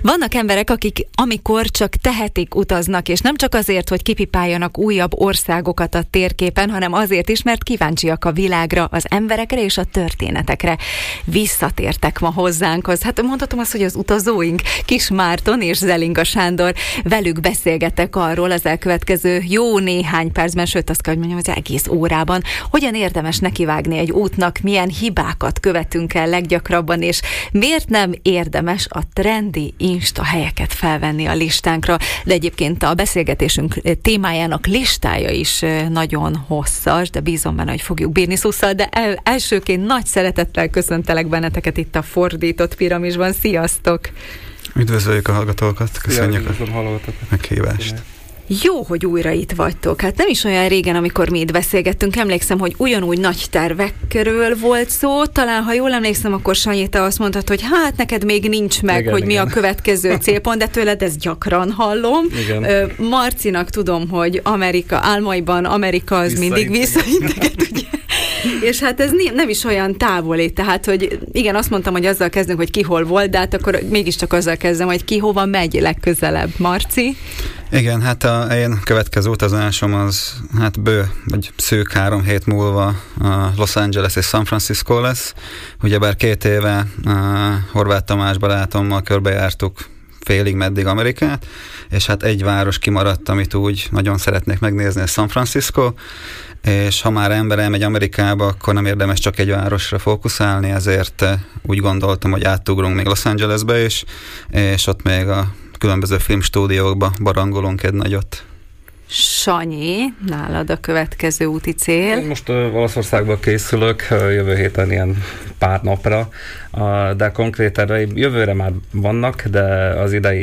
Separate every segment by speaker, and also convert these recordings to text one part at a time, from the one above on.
Speaker 1: Vannak emberek, akik amikor csak tehetik, utaznak, és nem csak azért, hogy kipipáljanak újabb országokat a térképen, hanem azért is, mert kíváncsiak a világra, az emberekre és a történetekre. Visszatértek ma hozzánk, hát mondhatom azt, hogy az utazóink, Kis Márton és Zelinga Sándor, velük beszélgetek arról az elkövetkező jó néhány percben, sőt azt kell, hogy mondjam, az egész órában, hogyan érdemes nekivágni egy útnak, milyen hibákat követünk el leggyakrabban, és miért nem érdemes a trendi Insta helyeket felvenni a listánkra, de egyébként a beszélgetésünk témájának listája is nagyon hosszas, de bízom benne, hogy fogjuk bírni szusszal, de elsőként nagy szeretettel köszöntelek benneteket itt a Fordított Piramisban. Sziasztok!
Speaker 2: Üdvözöljük a hallgatókat, köszönjük a meghívást.
Speaker 1: Jó, hogy újra itt vagytok. Hát nem is olyan régen, amikor mi itt beszélgettünk, emlékszem, hogy ugyanúgy nagy tervekről volt szó. Talán, ha jól emlékszem, akkor Sanyi, te azt mondtad, hogy hát neked még nincs meg, igen, hogy mi a következő célpont, de tőled ezt gyakran hallom. Marcinak tudom, hogy álmaiban Amerika az mindig visszainteget, ugye? És hát ez nem is olyan távoli, tehát, hogy igen, azt mondtam, hogy azzal kezdünk, hogy ki hol volt, de hát akkor mégiscsak azzal kezdem, hogy ki hova megy legközelebb. Marci?
Speaker 2: Igen, hát én következő utazásom az szűk 3 hét múlva a Los Angeles és San Francisco lesz. Ugyebár 2 éve Horváth Tamás barátommal körbejártuk félig meddig Amerikát, és hát egy város kimaradt, amit úgy nagyon szeretnék megnézni, ez San Francisco, és ha már ember elmegy Amerikába, akkor nem érdemes csak egy városra fókuszálni, ezért úgy gondoltam, hogy átugrunk még Los Angelesbe is, és ott még a különböző filmstúdiókba barangolunk egy nagyot.
Speaker 1: Sanyi, nálad a következő úti cél?
Speaker 3: Én most Olaszországba készülök, jövő héten ilyen pár napra, de konkrétan jövőre már vannak, de az idei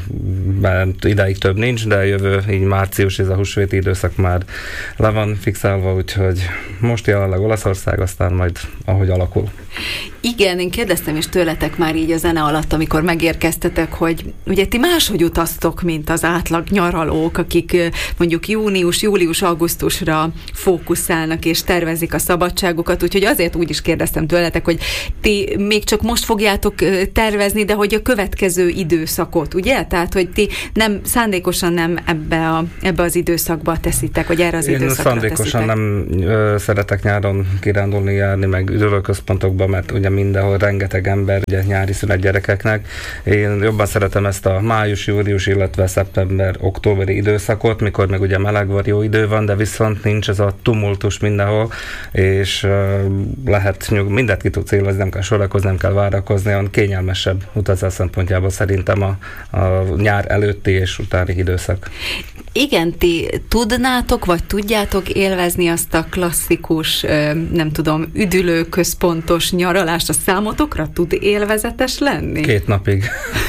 Speaker 3: évben ideig több nincs, de jövő, így március, ez a húsvéti időszak már le van fixálva, úgyhogy most jelenleg Olaszország, aztán majd ahogy alakul.
Speaker 1: Igen, én kérdeztem is tőletek már így a zene alatt, amikor megérkeztetek, hogy ugye ti máshogy utaztok, mint az átlag nyaralók, akik mondjuk június, július, augusztusra fókuszálnak és tervezik a szabadságukat, úgyhogy azért úgy is kérdeztem tőletek, hogy ti még csak most fogjátok tervezni, de hogy a következő időszakot, ugye? Tehát, hogy ti szándékosan nem ebbe az időszakba teszitek, vagy erre az időszakra
Speaker 3: szándékosan
Speaker 1: teszitek.
Speaker 3: Nem szeretek nyáron kirándulni, járni, meg üdülőközpontokba, mert ugye mindenhol rengeteg ember, ugye nyári szünet gyerekeknek. Én jobban szeretem ezt a május, július, illetve szeptember, októberi időszakot, mikor meg ugye meleg van, jó idő van, de viszont nincs ez a tumultus mindenhol, és lehet mindent ki tudsz élvezni, nem kell sorakozni, nem kell várakozni, olyan kényelmesebb utazás szempontjából szerintem a nyár előtti és utáni időszak.
Speaker 1: Igen, ti tudnátok, vagy tudjátok élvezni azt a klasszikus, nem tudom, üdülőközpontos nyaralást, a számotokra tud élvezetes lenni?
Speaker 3: 2 napig.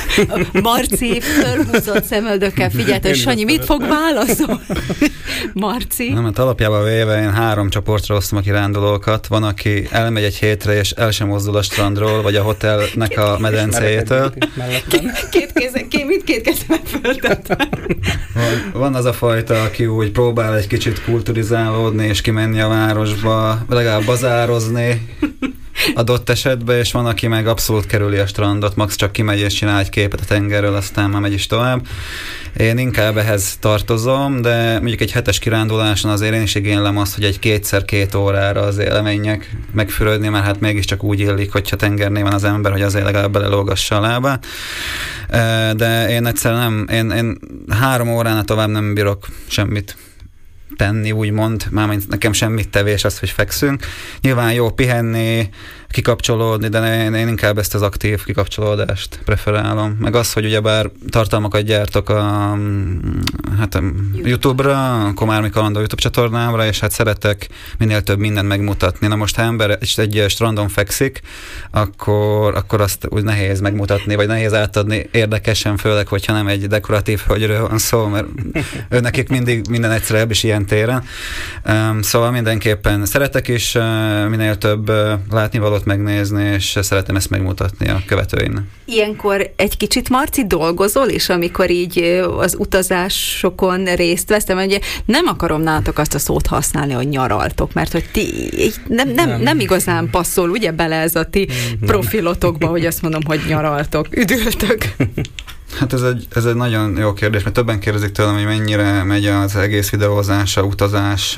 Speaker 1: Marci fölhúzott szemöldökkel figyelt, hogy Sanyi mit fog válaszolni? Marci?
Speaker 2: Nem, hát alapjában véve én 3 csoportra osztom a kirándulókat. Van, aki elmegy egy hétre, és el sem mozdul a strandról, vagy a hotelnek a medencéjétől.
Speaker 1: Mindkét kezemet föltettem.
Speaker 2: Van az a fajta, aki úgy próbál egy kicsit kulturizálódni, és kimenni a városba, legalább bazározni adott esetben, és van, aki meg abszolút kerüli a strandot, max csak kimegy és csinál egy képet a tengerről, aztán már megy is tovább. Én inkább ehhez tartozom, de mondjuk egy hetes kiránduláson azért én is igénylem azt, hogy egy 2x2 órára azért lemenjek megfürödni, mert hát mégiscsak úgy illik, hogyha tengernél van az ember, hogy azért legalább belelógassa a lábát. De én egyszerűen én 3 óránál tovább nem bírok semmit tenni, úgymond, mármint nekem semmit tevés az, hogy fekszünk. Nyilván jó pihenni, kikapcsolódni, de én inkább ezt az aktív kikapcsolódást preferálom. Meg az, hogy ugyebár tartalmakat gyártok a YouTube-ra, a Komármi Kalandor YouTube csatornámra, és hát szeretek minél több mindent megmutatni. Na most, ha ember egy strandon fekszik, akkor azt úgy nehéz megmutatni, vagy nehéz átadni érdekesen, főleg, hogyha nem egy dekoratív hölgyről van szó, mert őnekik mindig minden egyszerűbb is ilyen téren. Szóval mindenképpen szeretek is minél több látnivalót videót megnézni, és szeretem ezt megmutatni a követőimnek.
Speaker 1: Ilyenkor egy kicsit, Marci, dolgozol is, amikor így az utazásokon részt vesztem, ugye nem akarom nálatok azt a szót használni, hogy nyaraltok, mert hogy ti nem igazán passzol ugye bele ez a ti profilotokba, hogy azt mondom, hogy nyaraltok, üdültök.
Speaker 2: Hát ez egy nagyon jó kérdés, mert többen kérdezik tőlem, hogy mennyire megy az egész videózás, a utazás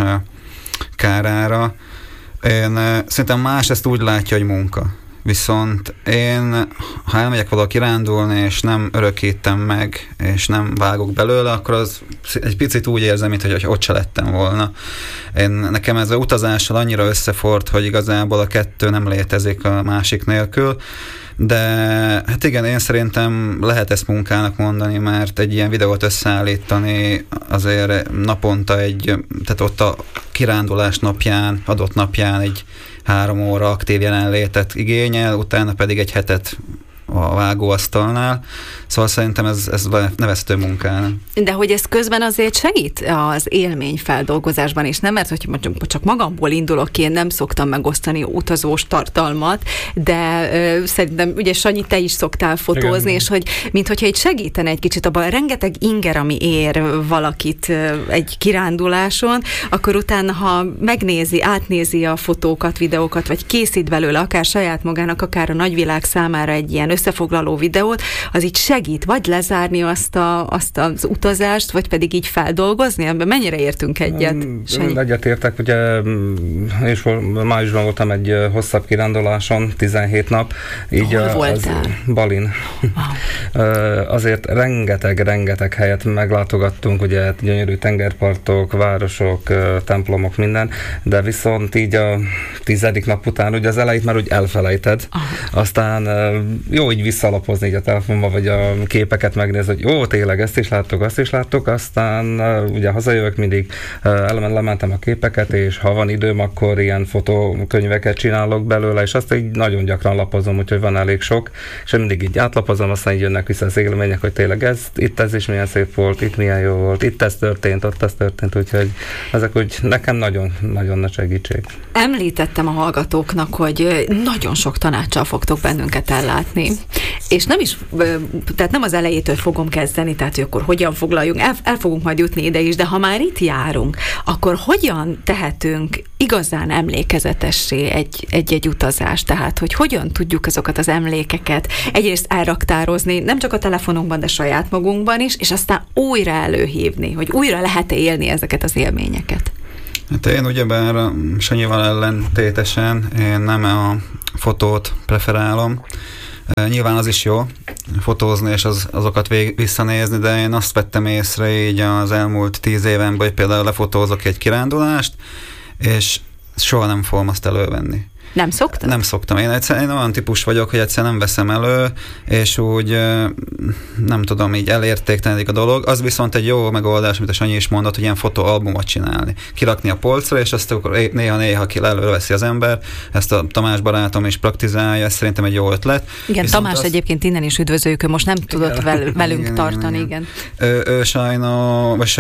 Speaker 2: kárára. Én szerintem más ezt úgy látja, hogy munka. Viszont én, ha elmegyek valahol kirándulni, és nem örökítem meg, és nem vágok belőle, akkor az egy picit úgy érzem, mintha ott se lettem volna. Nekem ez az utazással annyira összefort, hogy igazából a kettő nem létezik a másik nélkül. De hát igen, én szerintem lehet ezt munkának mondani, mert egy ilyen videót összeállítani azért naponta tehát ott a kirándulás napján, adott napján egy 3 óra aktív jelenlétet igényel, utána pedig egy hetet a vágóasztalnál. Szóval szerintem ez nevezhető munkának.
Speaker 1: De hogy ez közben azért segít az élményfeldolgozásban is, nem? Mert hogy csak magamból indulok ki, én nem szoktam megosztani utazós tartalmat, de szerintem ugye Sanyi, te is szoktál fotózni, igen. És hogy minthogyha itt segítene egy kicsit abban, rengeteg inger, ami ér valakit egy kiránduláson, akkor utána, ha megnézi, átnézi a fotókat, videókat, vagy készít belőle akár saját magának, akár a nagyvilág számára egy ilyen összefoglaló videót, az így segít, vagy lezárni azt az utazást, vagy pedig így feldolgozni? Ebben mennyire értünk egyet?
Speaker 3: Egyetértek, ugye és májusban voltam egy hosszabb kiránduláson, 17 nap. Így
Speaker 1: hol voltál?
Speaker 3: Balin. Wow. Azért rengeteg helyet meglátogattunk, ugye gyönyörű tengerpartok, városok, templomok, minden, de viszont így a 10. nap után, ugye az elejét már úgy elfelejted, aztán jó így visszalapozni így a telefonba, vagy a képeket megnézni, hogy jó, tényleg ezt is láttuk, azt is láttuk, aztán ugye hazajövök, mindig lementem a képeket, és ha van időm, akkor ilyen fotókönyveket csinálok belőle, és azt így nagyon gyakran lapozom, úgyhogy van elég sok, és mindig így átlapozom, aztán így jönnek vissza az élmények, hogy tényleg itt ez is milyen szép volt, itt milyen jó volt, itt ez történt, ott ez történt, úgyhogy ezek úgy nekem nagyon nagy segítség.
Speaker 1: Említettem a hallgatóknak, hogy nagyon sok tanáccsal fogtok bennünket ellátni. És tehát nem az elejétől fogom kezdeni, tehát hogy akkor hogyan foglaljunk, el fogunk majd jutni ide is, de ha már itt járunk, akkor hogyan tehetünk igazán emlékezetessé egy utazást, tehát hogy hogyan tudjuk azokat az emlékeket egyrészt elraktározni, nem csak a telefonunkban, de saját magunkban is, és aztán újra előhívni, hogy újra lehet élni ezeket az élményeket.
Speaker 2: Hát én ugyebár Sanyival ellentétesen én nem a fotót preferálom. Nyilván az is jó fotózni, és azokat visszanézni, de én azt vettem észre így az elmúlt 10 évenben, hogy például lefotózok egy kirándulást, és soha nem fogom azt elővenni.
Speaker 1: Nem szoktad?
Speaker 2: Nem szoktam. Én olyan típus vagyok, hogy egyszer nem veszem elő, és úgy nem tudom, így elértéktelenik a dolog. Az viszont egy jó megoldás, amit a Sanyi is mondott, hogy ilyen fotóalbumot csinálni. Kirakni a polcra, és azt akkor néha előveszi az ember. Ezt a Tamás barátom is praktizálja, ez szerintem egy jó ötlet.
Speaker 1: Igen, viszont Tamás egyébként innen is üdvözöljük, ő most nem tudott velünk tartani, igen.
Speaker 2: Ő sajnos,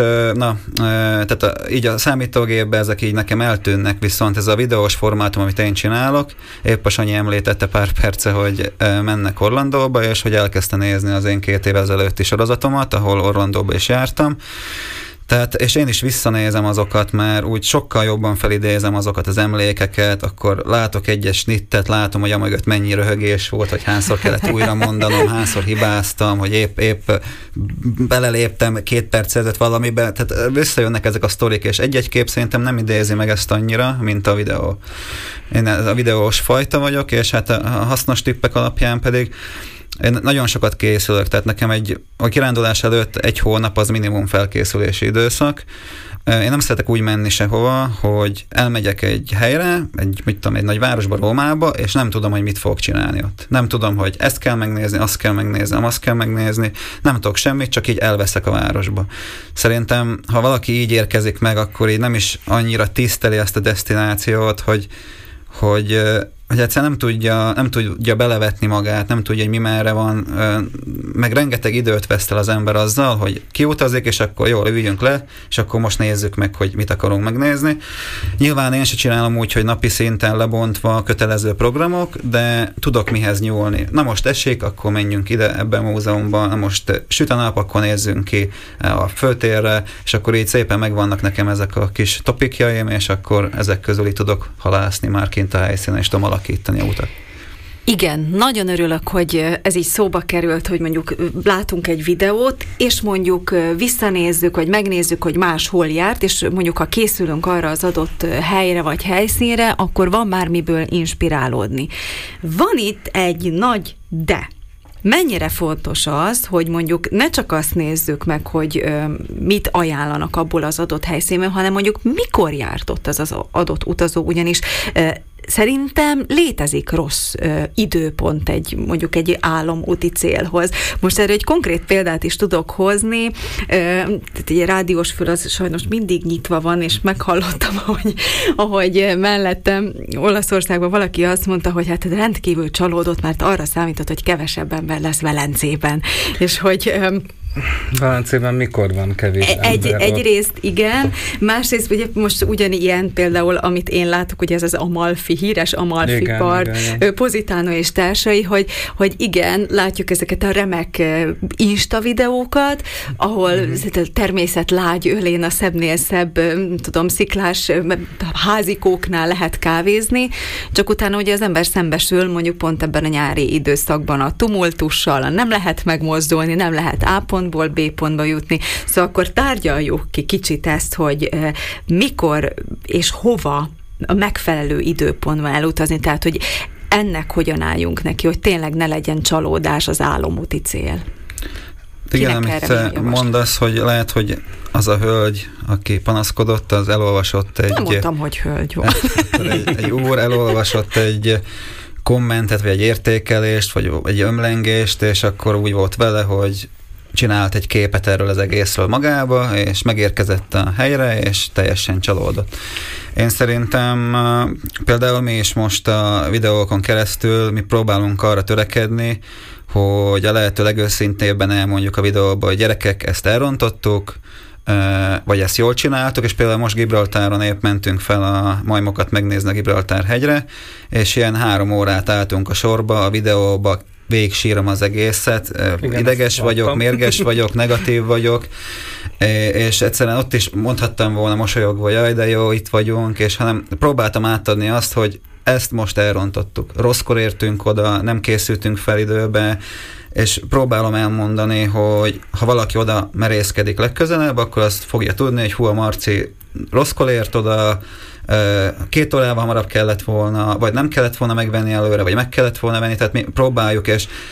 Speaker 2: tehát így a számítógépben ezek így nekem eltűnnek, viszont ez a videós formátum, amit én csinálok, épp a Sanyi említette pár perce, hogy mennek Orlandóba, és hogy elkezdte nézni az én 2 évvel ezelőtti sorozatomat, ahol Orlandóba is jártam. Tehát, és én is visszanézem azokat, mert úgy sokkal jobban felidézem azokat az emlékeket, akkor látok egyes snittet, látom, hogy amögött mennyi röhögés volt, hogy hányszor kellett újra mondanom, hányszor hibáztam, hogy épp beleléptem 2 perc ezelőtt valamiben, tehát visszajönnek ezek a sztorik, és egy-egy kép szerintem nem idézi meg ezt annyira, mint a videó. Én a videós fajta vagyok, és hát a hasznos tippek alapján pedig én nagyon sokat készülök, tehát nekem a kirándulás előtt 1 hónap az minimum felkészülési időszak. Én nem szeretek úgy menni sehova, hogy elmegyek egy helyre, egy nagy városba, Rómába, és nem tudom, hogy mit fogok csinálni ott. Nem tudom, hogy ezt kell megnézni, azt kell megnézni, azt kell megnézni. Nem tudok semmit, csak így elveszek a városba. Szerintem, ha valaki így érkezik meg, akkor így nem is annyira tiszteli ezt a desztinációt, hogy egyszerűen nem tudja belevetni magát, nem tudja, hogy mi merre van, meg rengeteg időt veszt el az ember azzal, hogy kiutazik, és akkor jól üljünk le, és akkor most nézzük meg, hogy mit akarunk megnézni. Nyilván én se csinálom úgy, hogy napi szinten lebontva kötelező programok, de tudok mihez nyúlni. Na most esik, akkor menjünk ide ebbe a múzeumban, na most süt a nap, akkor nézzünk ki a főtérre, és akkor így szépen megvannak nekem ezek a kis topikjaim, és akkor ezek közül így tudok halászni már kint a helyszínen, és tudom alakítani a utat.
Speaker 1: Igen, nagyon örülök, hogy ez így szóba került, hogy mondjuk látunk egy videót, és mondjuk visszanézzük, vagy megnézzük, hogy más hol járt, és mondjuk ha készülünk arra az adott helyre vagy helyszínre, akkor van már miből inspirálódni. Van itt egy nagy de. Mennyire fontos az, hogy mondjuk ne csak azt nézzük meg, hogy mit ajánlanak abból az adott helyszínben, hanem mondjuk mikor járt ott az adott utazó, ugyanis szerintem létezik rossz időpont mondjuk egy álomúti célhoz. Most erre egy konkrét példát is tudok hozni. Egy rádiós fül az sajnos mindig nyitva van, és meghallottam, ahogy mellettem Olaszországban valaki azt mondta, hogy hát rendkívül csalódott, mert arra számított, hogy kevesebb ember lesz Velencében. És hogy
Speaker 3: Velencében mikor van kevés ember?
Speaker 1: Egyrészt igen, másrészt ugye most ugyanilyen például, amit én látok, ugye ez az Amalfi, híres Amalfi part, Positano és társai, hogy igen, látjuk ezeket a remek Insta videókat, ahol természet lágy ölén a szebbnél szebb, tudom, sziklás házikóknál lehet kávézni, csak utána ugye az ember szembesül mondjuk pont ebben a nyári időszakban a tumultussal, nem lehet megmozdulni, nem lehet A pontból B pontba jutni. Szóval akkor tárgyaljuk ki kicsit ezt, hogy mikor és hova a megfelelő időpontban elutazni, tehát hogy ennek hogyan álljunk neki, hogy tényleg ne legyen csalódás az álomúti cél.
Speaker 2: Igen, amit mondasz, hogy lehet, hogy az a hölgy, aki panaszkodott, az elolvasott egy...
Speaker 1: Nem mondtam, hogy hölgy volt.
Speaker 2: egy úr elolvasott egy kommentet, vagy egy értékelést, vagy egy ömlengést, és akkor úgy volt vele, hogy csinált egy képet erről az egészről magába, és megérkezett a helyre, és teljesen csalódott. Én szerintem például mi is most a videókon keresztül mi próbálunk arra törekedni, hogy a lehető legőszintébben elmondjuk a videóban, hogy gyerekek, ezt elrontottuk, vagy ezt jól csináltuk, és például most Gibraltáron épp mentünk fel a majmokat megnézni a Gibraltár hegyre, és ilyen 3 órát álltunk a sorba, a videóba végig sírom az egészet, igen, ideges vagyok, mérges vagyok, negatív vagyok, és egyszerűen ott is mondhattam volna mosolyogva, jaj, de jó, itt vagyunk, és hanem próbáltam átadni azt, hogy ezt most elrontottuk. Rosszkor értünk oda, nem készültünk fel időbe, és próbálom elmondani, hogy ha valaki oda merészkedik legközelebb, akkor azt fogja tudni, hogy hú, a Marci rosszkor ért oda, 2 órával hamarabb kellett volna, vagy nem kellett volna megvenni előre, vagy meg kellett volna venni, tehát mi próbáljuk, és